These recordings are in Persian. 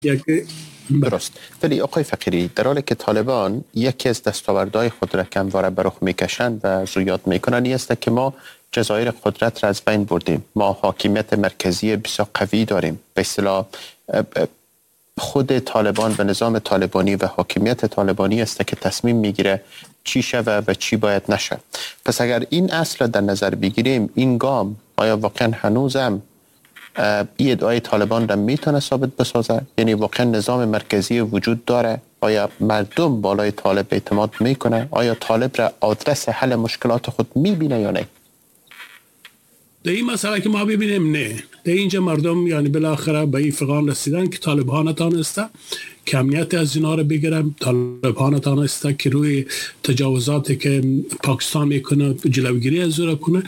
یک درست. ولی آقای فقیری، در حالی که طالبان یکی از دستاوردهای خود را همواره به رخ میکشند و زیاد میکنند این است که ما جزایر قدرت را از بین بردیم، ما حاکمیت مرکزی بسیار قوی داریم. به اصطلاح خود طالبان و نظام طالبانی و حاکمیت طالبانی است که تصمیم میگیره چی شود و چی باید نشه. پس اگر این اصل در نظر بگیریم، این گام آیا واقعا هنوزم این ادعای طالبان را میتونه ثابت بسازه؟ یعنی واقعا نظام مرکزی وجود داره؟ آیا مردم بالای طالب اعتماد میکنه؟ آیا طالب را آدرس حل مشکلات خود میبینه یا نه؟ در این مسئله که ما ببینیم نه، در اینجا مردم یعنی بالاخره به این فقام رسیدن که طالب ها نتانسته کمیت از اینا رو بگیرم، طالب ها نتانسته که روی تجاوزاتی که پاکستان میکنه جلوگیری از او کنه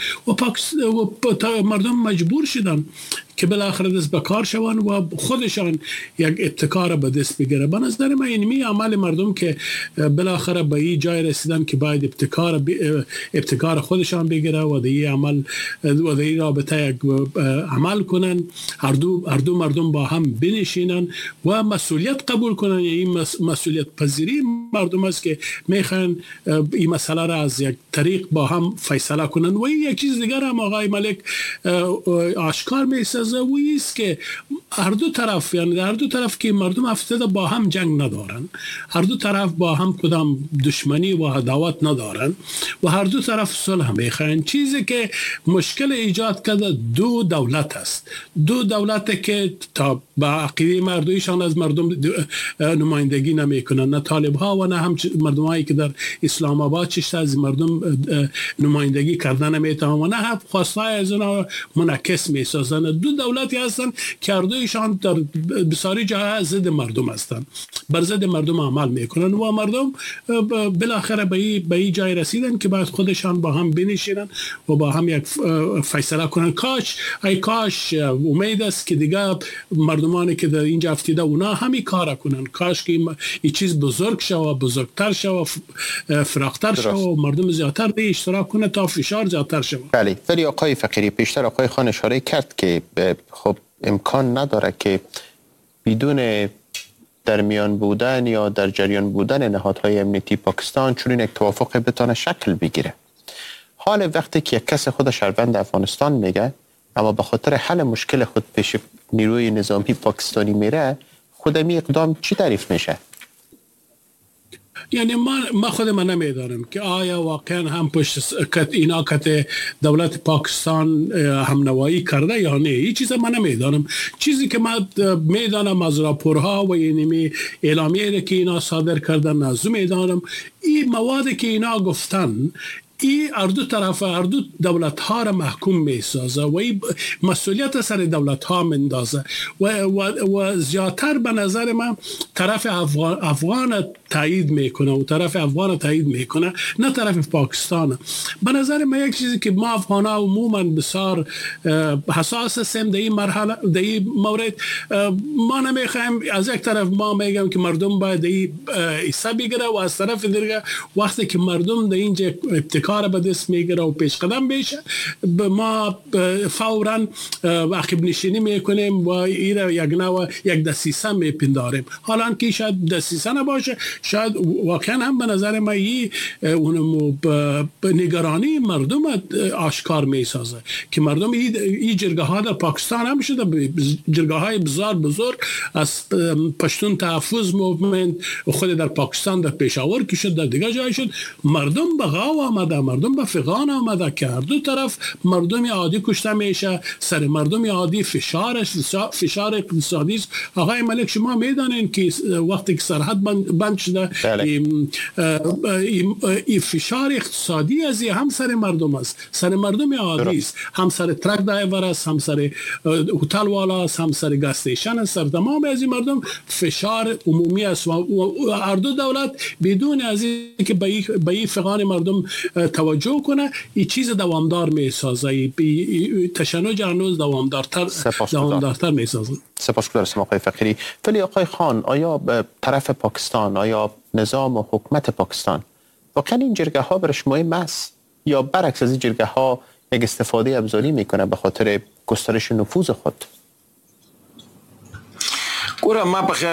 و مردم مجبور شدن که بالاخره دست به کار شوند و خودشان یک ابتکار به دست بگیره. به نظر من اینمی عمل مردم که بالاخره به این جای رسیدن که باید ابتکار خودشان بگیره و در این عمل و در این رابطه یک عمل کنن، هر دو مردم با هم بنشینن و مسئولیت قبول کنن. این مسئولیت پذیری مردم است که میخوان این مسئله را از یک طریق با هم فیصله کنن. و یک چیز دیگر هم آقای ملک آشکار میسازه و ایست که هر دو طرف، یعنی هر دو طرف که مردم افتاده با هم جنگ ندارن، هر دو طرف با هم کدام دشمنی و عداوت ندارن و هر دو طرف صلح میخوان. چیزی که مشکل ایجاد کرده دو دولت است، دو دولت که تا با عقیده مردمیشان از مردم نمایندگی نمیکنن، نه طالب ها و نه هم مردم هایی که در اسلام آباد چشت از مردم نمایندگی کردن نمیتونن و نه هم خواستای از اونا منعکس میسازن. دو دولتی هستن که هر دویشان در بسیاری جاها ضد مردم هستن، بر ضد مردم عمل میکنن و مردم بالاخره به این جای رسیدن که باید خودشان با هم بنشینن و با هم یک فیصله کنن. کاش امید است که دیگه مردمانی که در اینجا افتیده اونا همین کار کنن. کاش که این چیز بزرگ شود، بزرگتر شود، فراختر شود و مردم زیادتر به اشتراک کنه تا فشار زیادتر شود. بله. ولی آقای فقیری، پیشتر آقای خان اشاره کرد که خب امکان نداره که بدون در میان بودن یا در جریان بودن نهادهای امنیتی پاکستان چون یک توافق بتونه شکل بگیره. حال وقتی که یک کس خود شهروند افغانستان میگه اما به خاطر حل مشکل خود پیش نیروی نظامی پاکستانی میره، خودم این اقدام چی تعریف میشه؟ یعنی ما خود من نمیدانم که آیا واقعا هم پشت اینا کت دولت پاکستان هم نوایی کرده یا نه. این چیز من نمیدانم. چیزی که من میدانم از راپورها و اینمی اعلامیه که اینا صادر کردن از میدانم این موادی که اینا گفتن این هر دو طرف، هر دو دولت ها را محکوم می سازه و این مسئولیت سر دولت ها مندازه و زیادتر به نظر من طرف افغان تایید میکنه و طرف افغان تایید میکنه نه طرف پاکستان. به نظر من یک چیزی که ما افغان ها عموما بسیار حساس هستیم در این مرحله، در این مورد ما نمیخوایم از یک طرف ما میگم که مردم باید این حصه بگیره و از طرف دیگه وقتی که مردم در اینجا ابتکار به دست میگیره و پیش قدم بشه ما فوراً عقب نشینی میکنیم و این یک دسیسه میپنداریم. حالا که شاید دسیسه نباشه، شاید واقعا هم به نظر من اون نگرانی مردم آشکار میسازه که مردم این جرگه ها در پاکستان هم شده، جرگه های بزرگ از پشتون تحفظ موومنت خود در پاکستان در پشاور که شد، در دیگه جای شد، مردم به غاو آمده، مردم به فغان آمده که هر دو طرف مردم عادی کشته میشه، سر مردم عادی فشار اقتصادی است. آقای ملک شما میدانین که وقتی که سرحد بند شده این فشار اقتصادی از هم سر مردم است، سر مردم عادی است، هم سر ترک درایور است، هم سر هتل والا است، هم سر گاز استیشن است، سر تمام از این مردم فشار عمومی است و هر دو دولت بدون از اینکه به این فغان مردم توجه کنه این چیز دوامدار میسازه، تشنج هنوز دوامدارتر میسازه. سپاسگزارم آقای فقیری. ولی آقای خان، آیا طرف پاکستان، آیا نظام و حکومت پاکستان واقعا این جرگه ها برش مهم است یا برعکس از این جرگه ها یک استفاده ابزاری میکنه به خاطر گسترش نفوذ خود؟ گورم ما بخیر